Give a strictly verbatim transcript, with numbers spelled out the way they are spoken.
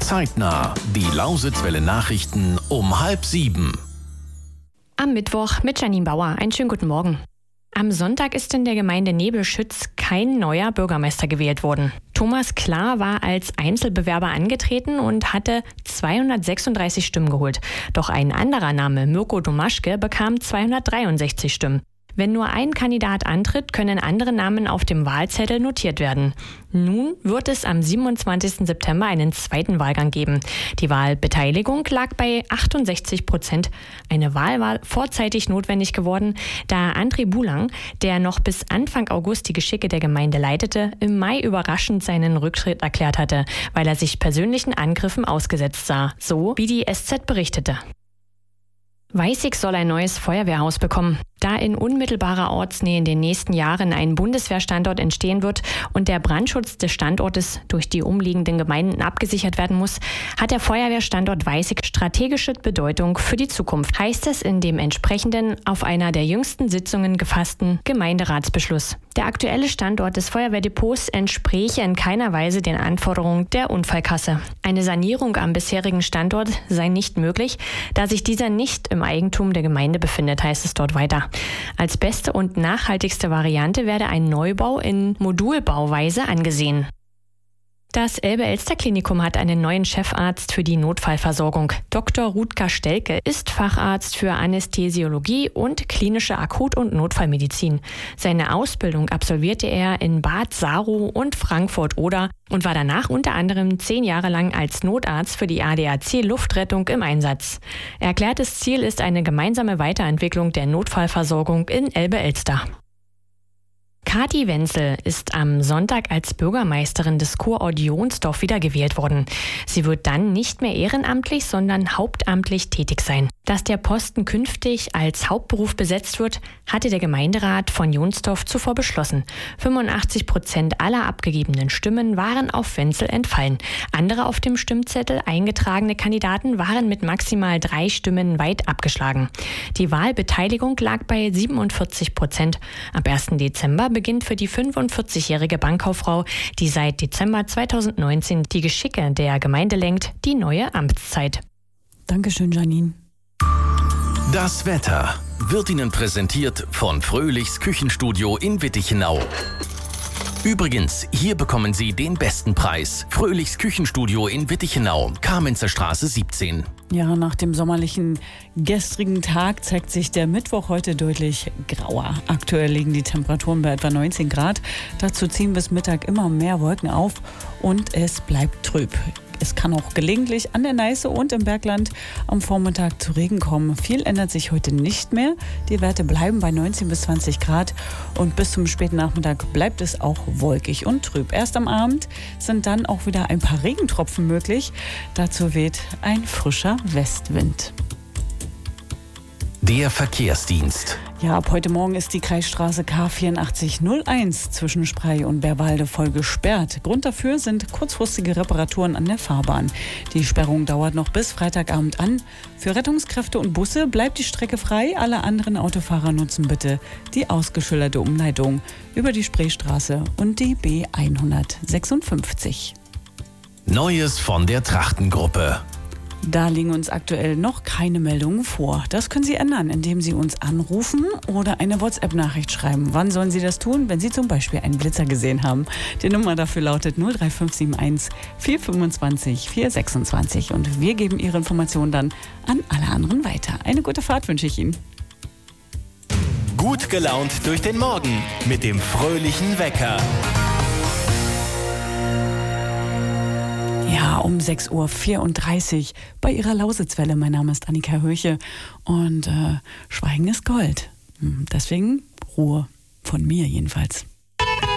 Zeitnah. Die Lausitzwelle Nachrichten um halb sieben. Am Mittwoch mit Janine Bauer. Einen schönen guten Morgen. Am Sonntag ist in der Gemeinde Nebelschütz kein neuer Bürgermeister gewählt worden. Thomas Klar war als Einzelbewerber angetreten und hatte zweihundertsechsunddreißig Stimmen geholt. Doch ein anderer Name, Mirko Domaschke, bekam zweihundertdreiundsechzig Stimmen. Wenn nur ein Kandidat antritt, können andere Namen auf dem Wahlzettel notiert werden. Nun wird es am siebenundzwanzigsten September einen zweiten Wahlgang geben. Die Wahlbeteiligung lag bei achtundsechzig Prozent. Eine Wahl war vorzeitig notwendig geworden, da André Bulang, der noch bis Anfang August die Geschicke der Gemeinde leitete, im Mai überraschend seinen Rücktritt erklärt hatte, weil er sich persönlichen Angriffen ausgesetzt sah, so wie die S Z berichtete. Weißig soll ein neues Feuerwehrhaus bekommen. Da in unmittelbarer Ortsnähe in den nächsten Jahren ein Bundeswehrstandort entstehen wird und der Brandschutz des Standortes durch die umliegenden Gemeinden abgesichert werden muss, hat der Feuerwehrstandort Weißig strategische Bedeutung für die Zukunft, heißt es in dem entsprechenden auf einer der jüngsten Sitzungen gefassten Gemeinderatsbeschluss. Der aktuelle Standort des Feuerwehrdepots entspräche in keiner Weise den Anforderungen der Unfallkasse. Eine Sanierung am bisherigen Standort sei nicht möglich, da sich dieser nicht im Eigentum der Gemeinde befindet, heißt es dort weiter. Als beste und nachhaltigste Variante werde ein Neubau in Modulbauweise angesehen. Das Elbe-Elster-Klinikum hat einen neuen Chefarzt für die Notfallversorgung. Doktor Rutger Stelke ist Facharzt für Anästhesiologie und klinische Akut- und Notfallmedizin. Seine Ausbildung absolvierte er in Bad Saro und Frankfurt-Oder und war danach unter anderem zehn Jahre lang als Notarzt für die A D A C Luftrettung im Einsatz. Erklärtes Ziel ist eine gemeinsame Weiterentwicklung der Notfallversorgung in Elbe-Elster. Kathi Wenzel ist am Sonntag als Bürgermeisterin des Kurort Jonsdorf wiedergewählt worden. Sie wird dann nicht mehr ehrenamtlich, sondern hauptamtlich tätig sein. Dass der Posten künftig als Hauptberuf besetzt wird, hatte der Gemeinderat von Jonsdorf zuvor beschlossen. fünfundachtzig Prozent aller abgegebenen Stimmen waren auf Wenzel entfallen. Andere auf dem Stimmzettel eingetragene Kandidaten waren mit maximal drei Stimmen weit abgeschlagen. Die Wahlbeteiligung lag bei siebenundvierzig Prozent. Am ersten Dezember beginnt für die fünfundvierzigjährige Bankkauffrau, die seit Dezember zweitausendneunzehn die Geschicke der Gemeinde lenkt, die neue Amtszeit. Dankeschön, Janine. Das Wetter wird Ihnen präsentiert von Fröhlichs Küchenstudio in Wittichenau. Übrigens, hier bekommen Sie den besten Preis. Fröhlichs Küchenstudio in Wittichenau, Kamenzer Straße siebzehn. Ja, nach dem sommerlichen gestrigen Tag zeigt sich der Mittwoch heute deutlich grauer. Aktuell liegen die Temperaturen bei etwa neunzehn Grad. Dazu ziehen bis Mittag immer mehr Wolken auf und es bleibt trüb. Es kann auch gelegentlich an der Neiße und im Bergland am Vormittag zu Regen kommen. Viel ändert sich heute nicht mehr. Die Werte bleiben bei neunzehn bis zwanzig Grad und bis zum späten Nachmittag bleibt es auch wolkig und trüb. Erst am Abend sind dann auch wieder ein paar Regentropfen möglich. Dazu weht ein frischer Westwind. Der Verkehrsdienst. Ja, ab heute Morgen ist die Kreisstraße K vierundachtzig null eins zwischen Sprey und Bärwalde voll gesperrt. Grund dafür sind kurzfristige Reparaturen an der Fahrbahn. Die Sperrung dauert noch bis Freitagabend an. Für Rettungskräfte und Busse bleibt die Strecke frei. Alle anderen Autofahrer nutzen bitte die ausgeschilderte Umleitung über die Spreestraße und die B hundertsechsundfünfzig. Neues von der Trachtengruppe. Da liegen uns aktuell noch keine Meldungen vor. Das können Sie ändern, indem Sie uns anrufen oder eine WhatsApp-Nachricht schreiben. Wann sollen Sie das tun? Wenn Sie zum Beispiel einen Blitzer gesehen haben. Die Nummer dafür lautet null drei fünf sieben eins vier fünfundzwanzig vier sechsundzwanzig und wir geben Ihre Informationen dann an alle anderen weiter. Eine gute Fahrt wünsche ich Ihnen. Gut gelaunt durch den Morgen mit dem fröhlichen Wecker. Ja, um sechs Uhr vierunddreißig bei Ihrer Lausitzwelle. Mein Name ist Annika Höche und äh, Schweigen ist Gold. Deswegen Ruhe von mir jedenfalls.